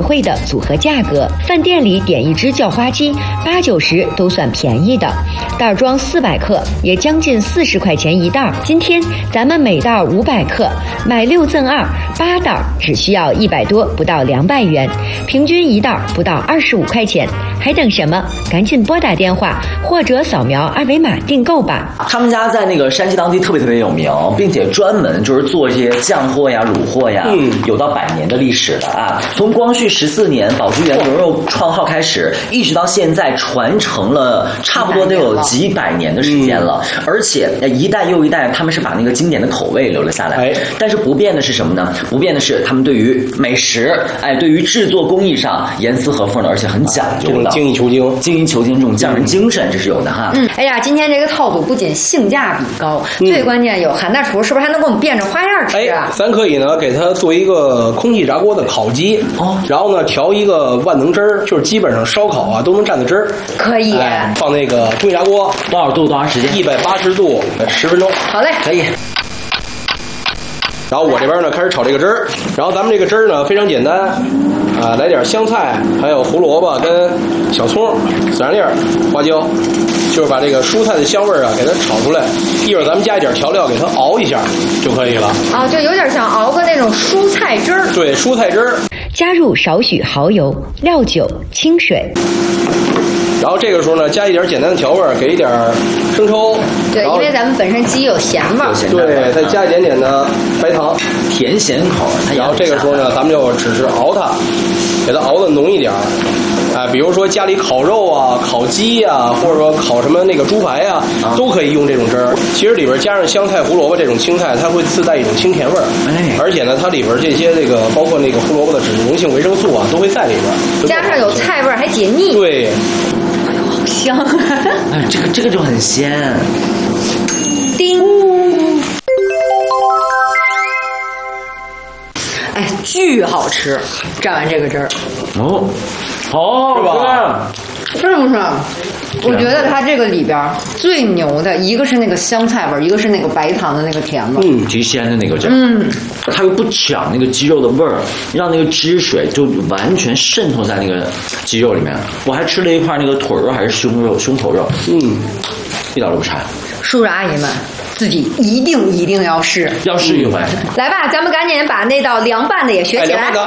惠的组合价格，饭店里点一只叫花鸡8、90都算便宜的，袋装400克也将近40块钱一袋。今天咱们每袋500克，买6赠2，8袋只需要100多，不到200元，平均一袋不到25块钱，还等什么？赶紧拨打电话或者扫描二维码订购吧。 他们家在那个山西当地特别有名，并且专门就是做这些酱货呀、卤货呀，有到100年的历史了啊！从光绪14年宝聚园牛肉创号开始，一直到现在传承了差不多都有几百年的时间了，而且一代又一代，他们是把那个经典的口味留了下来。但是不变的是什么呢？不变的是他们对于美食，对于制作工艺上严丝合缝的，而且很讲究的， 精益求精， 这种匠人精神，这是有的哈。 哎呀，今天这个套组不仅性价比高，最关键有韩大厨是不是还能给我们变着花样吃啊？ 咱可以呢给它做一个空气炸锅的烤鸡，然后呢调一个万能汁儿，就是基本上烧烤啊都能蘸的汁儿， 可以。 放那个空气炸锅， 多少度多长时间 ？180度10分钟。 好嘞， 可以。 然后我这边呢开始炒这个汁儿，然后咱们这个汁儿呢非常简单，来点香菜，还有胡萝卜跟小葱、孜然粒、花椒，就是把这个蔬菜的香味啊给它炒出来。一会儿咱们加一点调料给它熬一下就可以了。 就有点像熬个那种蔬菜汁儿。 对，蔬菜汁儿。 加入少许蚝油、料酒、清水。 然后这个时候呢，加一点简单的调味，给一点生抽。 对，因为咱们本身鸡有咸味儿。 对，再加一点点的白糖， 甜咸口。 然后这个时候呢，咱们就只是熬它，给它熬的浓一点。比如说家里烤肉啊、烤鸡啊，或者说烤什么那个猪排啊，都可以用这种汁儿。其实里边加上香菜、胡萝卜这种青菜，它会自带一种清甜味儿。而且呢，它里边这些包括那个胡萝卜的脂溶性维生素啊，都会在里边。 加上有菜味儿，还解腻。 对。 好香！ 这个就很鲜。 叮！巨好吃！蘸完这个汁儿， 好吧？ 是不是？我觉得它这个里边最牛的一个是那个香菜味儿，一个是那个白糖的那个甜味儿， 极鲜的那个劲儿。它又不抢那个鸡肉的味儿，让那个汁水就完全渗透在那个鸡肉里面。我还吃了一块那个腿肉还是胸口肉，一点都不差。 叔叔阿姨们自己一定要试一回。 来吧，咱们赶紧把那道凉拌的也学起来。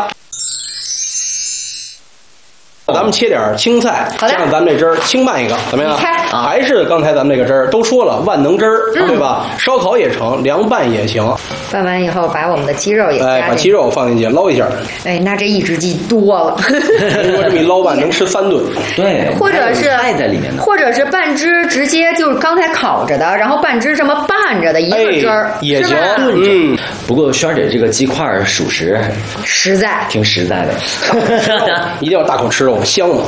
咱们切点青菜，加上咱们这汁儿，清拌一个，怎么样？还是刚才咱们这个汁儿，都说了万能汁儿，对吧？烧烤也成，凉拌也行。 拌完以后，把我们的鸡肉也加进去， 把鸡肉放进去捞一下。 那这一只鸡多了。 如果这么一捞拌，能吃3顿。 对， 或者是菜在里面的， 或者是半只直接就是刚才烤着的，然后半只这么拌着的一个汁儿也行。 不过轩儿姐这个鸡块属实实在， 挺实在的， 一定要大口吃肉，香了。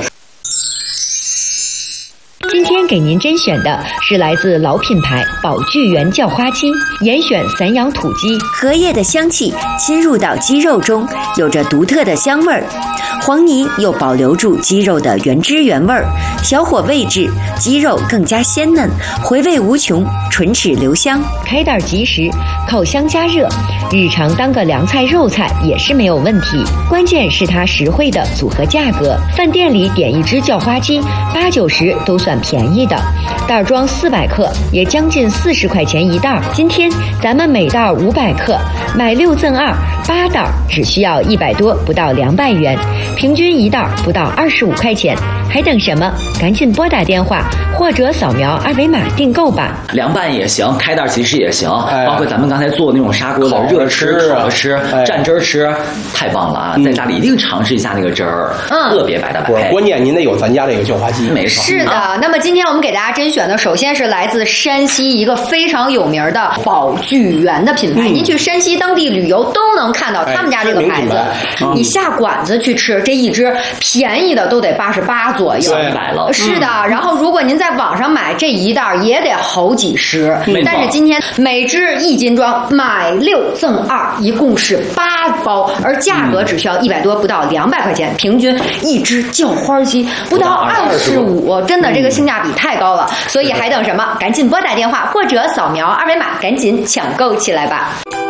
今天给您甄选的是来自老品牌宝聚园叫花鸡，严选散养土鸡， 荷叶的香气侵入到鸡肉中，有着独特的香味儿。黄泥又保留住鸡肉的原汁原味儿，小火煨制，鸡肉更加鲜嫩，回味无穷，唇齿留香。 开袋即食，烤箱加热，日常当个凉菜肉菜也是没有问题。关键是它实惠的组合价格，饭店里点一只叫花鸡8、90都算便宜的，袋装400克也将近40块钱一袋。今天咱们每袋500克，买6赠2，8袋只需要100多，不到200元，平均一袋不到25块钱，还等什么？赶紧拨打电话或者扫描二维码订购吧。 凉拌也行，开袋即食也行，包括咱们刚才做那种砂锅的热吃、烤着吃、蘸汁儿吃，太棒了啊！在家里一定尝试一下那个汁儿，特别白配。 关键您得有咱家这个叫花鸡， 没错。 是的，那么今天我们给大家甄选的，首先是来自山西一个非常有名的宝聚园的品牌。您去山西当地旅游都能看到他们家这个牌子。你下馆子去吃，这一只便宜的都得88左右 ，100了。 是的，然后如果您在网上买这一袋也得好几十。但是今天每只1斤装，买6赠2，一共是8包，而价格只需要100多，不到200块钱，平均一只叫花鸡不到25，真的这个性价比太高了。所以还等什么？赶紧拨打电话或者扫描二维码，赶紧抢购起来吧。